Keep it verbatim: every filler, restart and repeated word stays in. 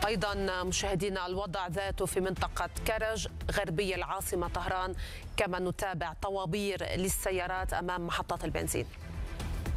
أيضا مشاهدينا الوضع ذاته في منطقة كرج غربية العاصمة طهران، كما نتابع طوابير للسيارات أمام محطات البنزين.